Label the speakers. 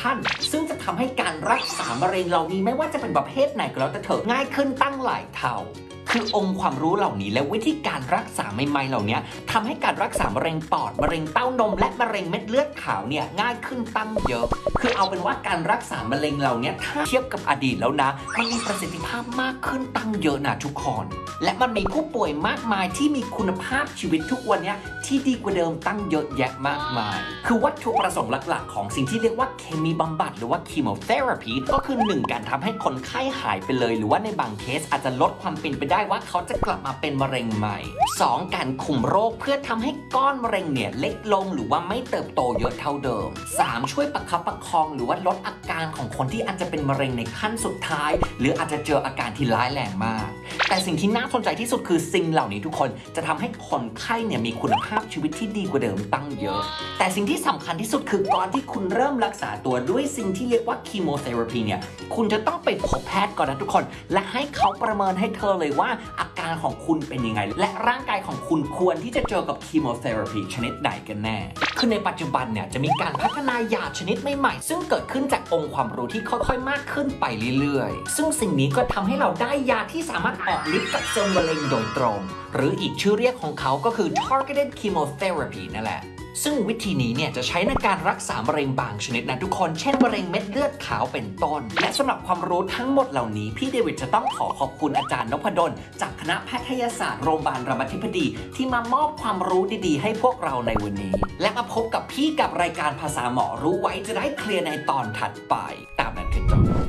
Speaker 1: Manhattan ซึ่งจะทำให้การรักษามะเร็งเหล่านี้ไม่ว่าจะเป็นประเภทไหนก็แล้วแต่เถอะง่ายขึ้นตั้งหลายเท่าคือองค์ความรู้เหล่านี้และวิธีการรักษาใหม่ๆเหล่านี้ทำให้การรักษามะเร็งปอดมะเร็งเต้านมและมะเร็งเม็ดเลือดขาวเนี่ยง่ายขึ้นตั้งเยอะคือเอาเป็นว่าการรักษามะเร็งเหล่านี้ถ้าเทียบกับอดีตแล้วนะมันมีประสิทธิภาพมากขึ้นตั้งเยอะนะทุกคนและมันมีผู้ป่วยมากมายที่มีคุณภาพชีวิตทุกวันนี้ที่ดีกว่าเดิมตั้งเยอะแยะมากมายคือวัตถุประสงค์หลักๆของสิ่งที่เรียกว่าเคมีบำบัดหรือว่า chemotherapy ก็คือ 1 การทำให้คนไข้หายไปเลยหรือว่าในบางเคสอาจจะลดความเป็นไปได้ว่าเขาจะกลับมาเป็นมะเร็งใหม่ 2 การคุมโรคเพื่อทำให้ก้อนมะเร็งเนี่ยเล็กลงหรือว่าไม่เติบโตเยอะเท่าเดิม 3 ช่วยประคับประคองหรือว่าลดอาการของคนที่อาจจะเป็นมะเร็งในขั้นสุดท้ายหรืออาจจะเจออาการที่ร้ายแรงมากแต่สิ่งที่น่าสนใจที่สุดคือสิ่งเหล่านี้ทุกคนจะทำให้คนไข้เนี่ยมีคุณภาพชีวิตที่ดีกว่าเดิมตั้งเยอะแต่สิ่งที่สำคัญที่สุดคือก่อนที่คุณเริ่มรักษาตัวด้วยสิ่งที่เรียกว่า chemotherapy เนี่ยคุณจะต้องไปพบแพทย์ก่อนนะทุกคนและให้เขาประเมินให้เธอเลยว่าอาการของคุณเป็นยังไงและร่างกายของคุณควรที่จะเจอกับ chemotherapy ชนิดใดกันแน่คือในปัจจุบันเนี่ยจะมีการพัฒนายาชนิดใหม่ๆซึ่งเกิดขึ้นจากองค์ความรู้ที่ค่อยๆมากขึ้นไปเรื่อยๆซึ่งสิ่งนี้ก็ทำให้เราได้ยาที่สามารถออกฤทธิ์กับเซลล์มะเร็งโดยตรงหรืออีกชื่อเรียกของเขาก็คือ targeted chemotherapy นั่นแหละซึ่งวิธีนี้เนี่ยจะใช้ในการรักษามะเร็งบางชนิดนะทุกคนเช่นมะเร็งเม็ดเลือดขาวเป็นต้นและสำหรับความรู้ทั้งหมดเหล่านี้พี่เดวิดจะต้องขอบคุณอาจารย์นพดลจากคณะแพทยศาสตร์โรงพยาบาลรามาธิบดีที่มามอบความรู้ดีๆให้พวกเราในวันนี้และมาพบกับพี่กับรายการภาษาหมอรู้ไว้จะได้เคลียร์ในตอนถัดไปตามนั้นคือจบ